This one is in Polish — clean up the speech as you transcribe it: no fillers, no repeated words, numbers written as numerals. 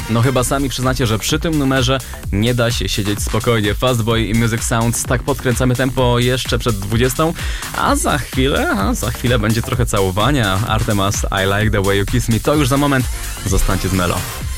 No chyba sami przyznacie, że przy tym numerze nie da się siedzieć spokojnie. Fastboy i Music Sounds, tak podkręcamy tempo jeszcze przed 20, a za chwilę będzie trochę całowania. Artemas, I Like The Way You Kiss Me, to już za moment. Zostańcie z Melo.